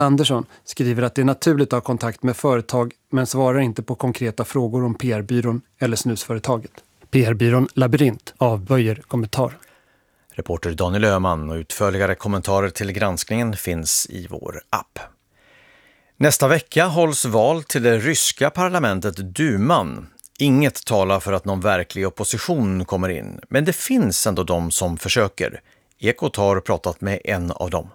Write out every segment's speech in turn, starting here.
Andersson skriver att det är naturligt att ha kontakt med företag men svarar inte på konkreta frågor om PR-byrån eller snusföretaget. PR-byrån Labyrint avböjer kommentar. Reporter Daniel Öhman och utförligare kommentarer till granskningen finns i vår app. Nästa vecka hålls val till det ryska parlamentet Duman. Inget talar för att någon verklig opposition kommer in, men det finns ändå de som försöker. Ekot har pratat med en av dem.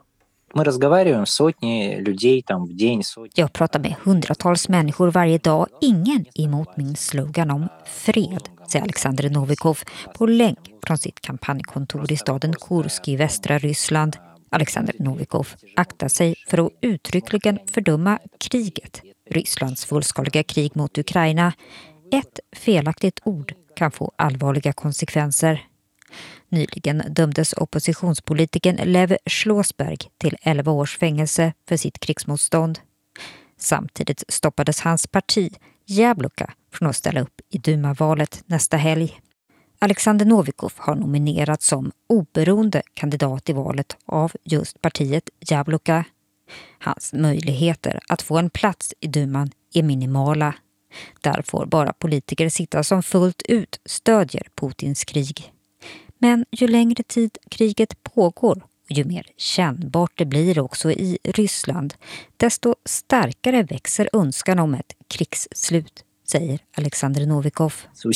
Jag pratar med hundratals människor varje dag. Ingen emot min slogan om fred, säger Alexander Novikov på länk från sitt kampanjkontor i staden Kursk i västra Ryssland. Alexander Novikov aktar sig för att uttryckligen fördöma kriget, Rysslands fullskaliga krig mot Ukraina. Ett felaktigt ord kan få allvarliga konsekvenser. Nyligen dömdes oppositionspolitikern Lev Slåsberg till 11 års fängelse för sitt krigsmotstånd. Samtidigt stoppades hans parti, Jabloka, från att ställa upp i Duma-valet nästa helg. Alexander Novikov har nominerats som oberoende kandidat i valet av just partiet Jabloka. Hans möjligheter att få en plats i Duman är minimala. Där får bara politiker sitta som fullt ut stödjer Putins krig. Men ju längre tid kriget pågår och ju mer kännbart det blir också i Ryssland, desto starkare växer önskan om ett krigsslut, säger Alexander Novikov.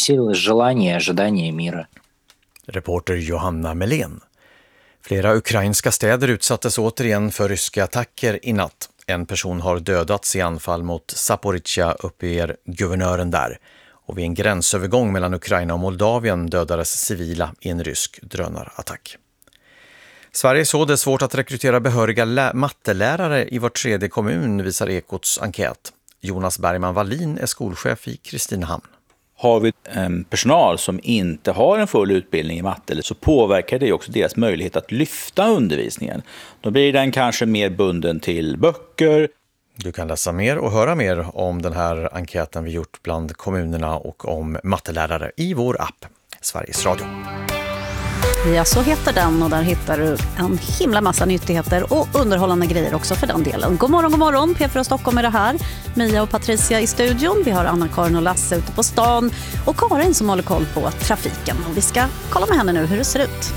Reporter Johanna Melén. Flera ukrainska städer utsattes återigen för ryska attacker i natt. En person har dödats i anfall mot Zaporizjzja, uppger guvernören där. Och vid en gränsövergång mellan Ukraina och Moldavien dödades civila i en rysk drönarattack. Sverige såg det svårt att rekrytera behöriga mattelärare i var tredje kommun, visar Ekots enkät. Jonas Bergman Wallin är skolchef i Kristinehamn. Har vi personal som inte har en full utbildning i matte så påverkar det också deras möjlighet att lyfta undervisningen. Då blir den kanske mer bunden till böcker. Du kan läsa mer och höra mer om den här enkäten vi gjort bland kommunerna och om mattelärare i vår app, Sveriges Radio. Ja, så heter den och där hittar du en himla massa nyttigheter och underhållande grejer också för den delen. God morgon, P4 Stockholm är det här. Mia och Patricia i studion. Vi har Anna-Karin och Lasse ute på stan och Karin som håller koll på trafiken. Och vi ska kolla med henne nu hur det ser ut.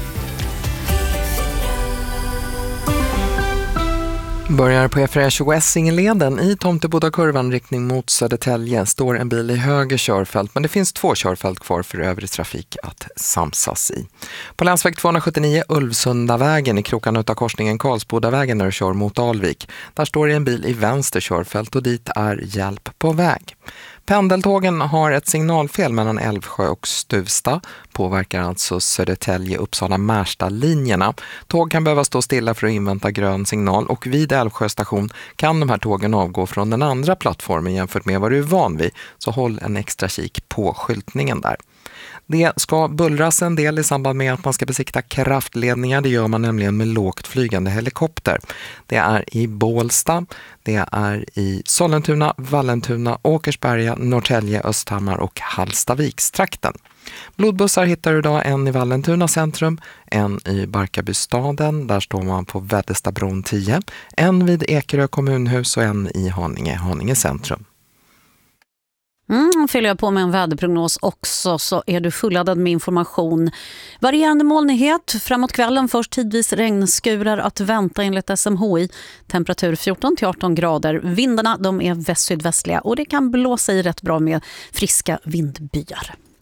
Börjar på E4 Essingeleden i Tomtebodakurvan riktning mot Södertälje står en bil i höger körfält, men det finns 2 körfält kvar för övrig trafik att samsas i. På länsväg 279 Ulvsundavägen i krokarna utav korsningen Karlsbodavägen när du kör mot Alvik. Där står en bil i vänster körfält och dit är hjälp på väg. Pendeltågen har ett signalfel mellan Älvsjö och Stuvsta, påverkar alltså Södertälje-Uppsala-Märsta-linjerna. Tåg kan behöva stå stilla för att invänta grön signal och vid Älvsjö station kan de här tågen avgå från den andra plattformen jämfört med vad du är van vid, så håll en extra kik på skyltningen där. Det ska bullras en del i samband med att man ska besikta kraftledningar. Det gör man nämligen med lågt flygande helikopter. Det är i Bålsta, det är i Sollentuna, Vallentuna, Åkersberga, Norrtälje, Östhammar och Hallstavikstrakten. Blodbussar hittar du idag en i Vallentuna centrum, en i Barkarbystaden, där står man på Väddestabron 10, en vid Ekerö kommunhus och en i Haninge centrum. Fyller jag på med en väderprognos också så är du fulladdad med information. Varierande molnighet, framåt kvällen först tidvis regnskurar att vänta enligt SMHI. Temperatur 14-18 grader. Vindarna de är väst-sydvästliga och det kan blåsa i rätt bra med friska vindbyar.